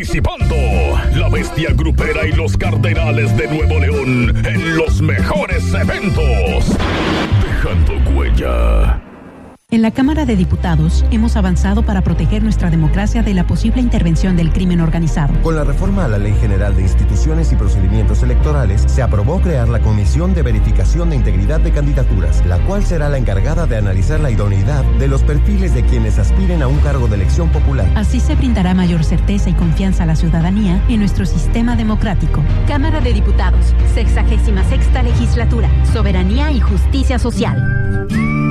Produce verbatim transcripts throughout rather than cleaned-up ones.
Participando la Bestia Grupera y los Cardenales de Nuevo León en los mejores eventos. Dejando huella. En la Cámara de Diputados hemos avanzado para proteger nuestra democracia de la posible intervención del crimen organizado. Con la reforma a la Ley General de Instituciones y Procedimientos Electorales, se aprobó crear la Comisión de Verificación de Integridad de Candidaturas, la cual será la encargada de analizar la idoneidad de los perfiles de quienes aspiren a un cargo de elección popular. Así se brindará mayor certeza y confianza a la ciudadanía en nuestro sistema democrático. Cámara de Diputados, sexagésima sexta legislatura, soberanía y justicia social.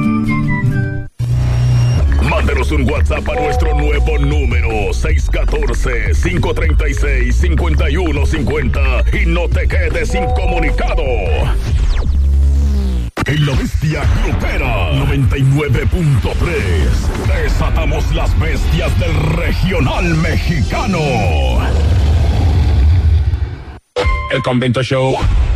Mándenos un WhatsApp a nuestro nuevo número seis uno cuatro, cinco tres seis, cinco uno cinco cero y no te quedes sin comunicado. En la Bestia Grupera noventa y nueve punto tres desatamos las bestias del regional mexicano. El Convento Show.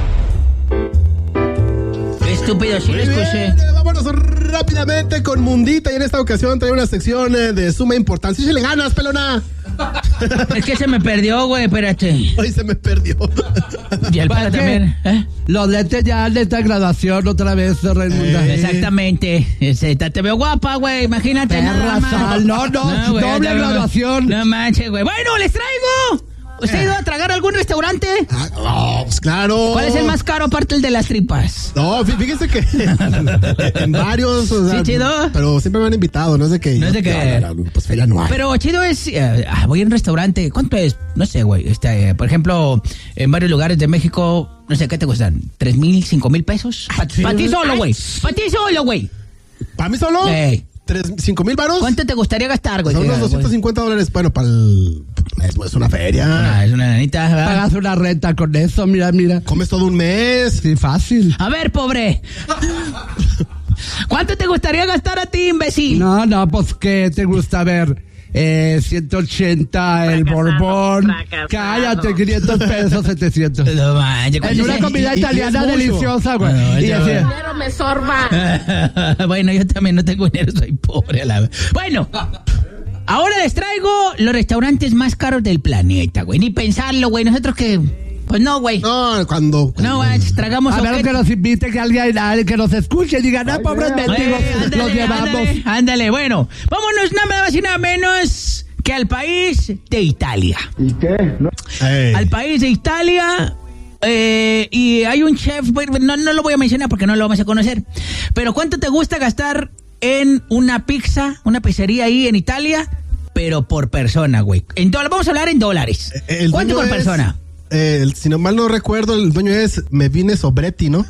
Estúpido, sí lo escuché. Vámonos rápidamente con Mundita y en esta ocasión trae una sección eh, de suma importancia. ¡Sí le ganas, pelona! Es que se me perdió, güey, espérate. Ay, se me perdió. Y el para también, ¿eh? Los lentes ya de esta graduación otra vez, Raimunda. Eh. Exactamente. Ese, te veo guapa, güey, imagínate. Perra sal. No, no, no wey, doble no, graduación. No manches, güey. Bueno, les traigo. ¿Usted ha ido a tragar a algún restaurante? Ah, no, pues claro. ¿Cuál es el más caro aparte el de las tripas? No, fíjese que en varios, o sea, ¿sí, chido? Pero siempre me han invitado, no es de que... No es de que... No, no, no, pues feria no hay. Pero chido es, uh, voy a un restaurante, ¿cuánto es? No sé, güey, este, por ejemplo, en varios lugares de México, no sé, ¿qué te cuestan? ¿Tres mil, cinco mil pesos? Para pa ti solo, güey. Para ti solo, güey. ¿Para mí solo? Ey. Tres, ¿Cinco mil varos? ¿Cuánto te gustaría gastar, güey? Son unos doscientos cincuenta dólares. Bueno, para el... Es, es una feria. Ah, es una nanita, ¿verdad? Pagas una renta con eso, mira, mira. Comes todo un mes. Sí, fácil. A ver, pobre. ¿Cuánto te gustaría gastar a ti, imbécil? No, no, pues, ¿qué te gusta ver? Eh, ciento ochenta el Borbón. Cállate, quinientos pesos, setecientos. No manches. Es una comida y, italiana y deliciosa, güey. No, y así. Dinero me sorba. Bueno, yo también no tengo dinero, soy pobre a la vez. Bueno, ahora les traigo los restaurantes más caros del planeta, güey. Ni pensarlo, güey. Nosotros que... Pues no, güey. No, cuando... cuando... No, güey, tragamos... A menos que nos invite, que alguien, alguien que nos escuche y diga, no, pobres mendigos, los llevamos. Ándale, ándale, bueno. Vámonos nada más y nada menos que al país de Italia. ¿Y qué? No. Hey. Al país de Italia... Eh, y hay un chef, no, no lo voy a mencionar porque no lo vamos a conocer, pero ¿cuánto te gusta gastar en una pizza, una pizzería ahí en Italia? Pero por persona, güey. En dólares, vamos a hablar en dólares. El ¿Cuánto por es, persona? Eh, el, si no mal no recuerdo, el dueño es Me Vine Sobretti, ¿no?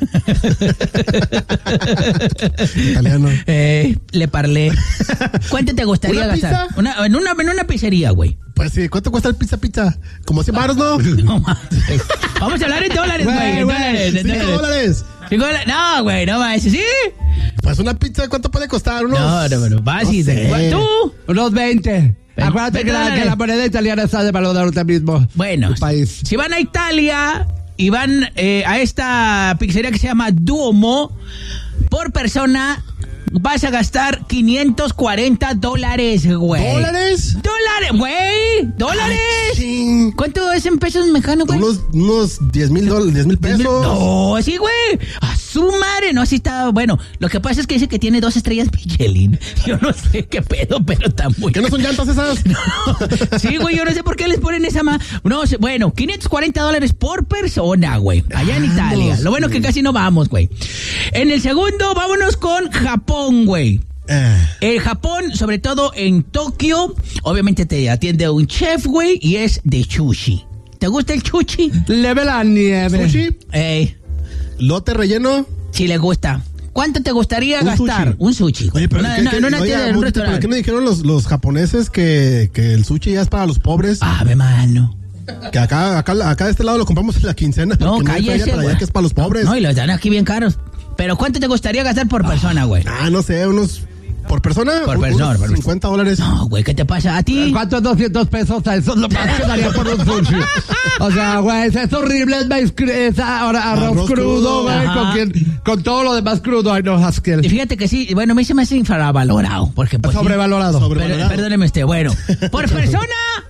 Italiano. Eh, le parlé. ¿Cuánto te gustaría ¿Una gastar? pizza? Una, en, una, en una pizzería, güey. Pues sí, ¿cuánto cuesta el pizza pizza? Como cien baros, ¿no? No, vamos a hablar en dólares, güey. En dólares, en cinco dólares. Cinco dólares. No, güey, no más. ¿Sí? Pues una pizza, ¿cuánto puede costar? Unos... No, no, pero vas y sé. ¿Tú? Unos veinte. Acuérdate que la, que la moneda italiana está de valor ahorita mismo. Bueno, país. Si van a Italia y van eh, a esta pizzería que se llama Duomo, por persona vas a gastar quinientos cuarenta dólares, güey. ¿Dólares? ¡Dólares, güey! ¡Dólares! Ay, ¿Cuánto es en pesos mexicanos, güey? unos, unos diez mil dólares, diez mil pesos. No, sí, güey. A su madre, no, así está. Bueno, lo que pasa es que dice que tiene dos estrellas Michelin. Yo no sé qué pedo, pero está muy... ¿Qué no son llantas esas? No. Sí, güey, yo no sé por qué les ponen esa ma... No, bueno, quinientos cuarenta dólares por persona, güey. Allá en Italia. Lo bueno que casi no vamos, güey. En el segundo, vámonos con Japón, güey. En Japón, sobre todo en Tokio, obviamente te atiende un chef, güey, y es de sushi. ¿Te gusta el sushi? Leve la nieve. ¿Sushi? Ey. ¿Lote relleno? Sí le gusta. ¿Cuánto te gustaría un gastar? Sushi. Un sushi. Oye, pero no, ¿qué, no, qué, no, no, oye, tiene un restaurante. ¿por qué no dijeron los, los japoneses que, que el sushi ya es para los pobres? Ave mano. Que acá, acá, acá de este lado lo compramos en la quincena. No, porque cállese, no hay feria para allá, güey. que es para los pobres. No, y los dan aquí bien caros. Pero ¿cuánto te gustaría gastar por persona, güey? Ah, no sé, unos... ¿Por persona? Por unos persona, por cincuenta dólares. No, güey, ¿qué te pasa a ti? ¿Cuántos doscientos pesos? Eso es lo más que daría por un sushi. O sea, güey, es horrible, es maíz cru- es ahora arroz, Arroz crudo, crudo, güey, ajá. con, quien- con todo lo demás crudo. Ay, no, Haskell. Y fíjate que sí, bueno, a mí se me hace infravalorado. Porque, pues, Sobrevalorado. sí, Sobrevalorado. per- perdóneme usted, bueno. Por persona,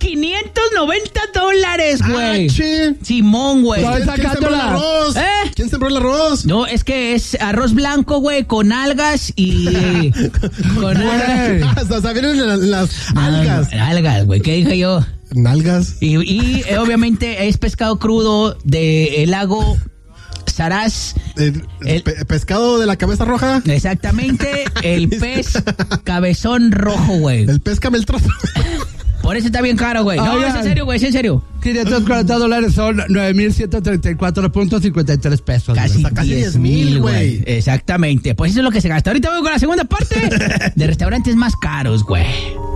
quinientos noventa dólares, güey. Ah, che. Simón, güey. ¿Cuál ¿Quién sembró el sacándola? arroz? ¿Eh? ¿Quién sembró el arroz? No, es que es arroz blanco, güey, con algas y... con Güey. Hasta o sea, vienen las, las No, algas. no, algas, güey, ¿qué dije yo? Nalgas. Y, y eh, obviamente es pescado crudo del lago Saraz. El, El- pe- pescado de la cabeza roja. Exactamente, el pez cabezón rojo, güey. El pez cameltrozo. Por eso está bien caro, güey. No, Oigan. es en serio, güey, es en serio. quinientos cuarenta dólares son nueve mil ciento treinta y cuatro punto cincuenta y tres pesos. Casi, Casi diez diez mil, mil, güey. güey. Exactamente. Pues eso es lo que se gasta. Ahorita voy con la segunda parte de restaurantes más caros, güey.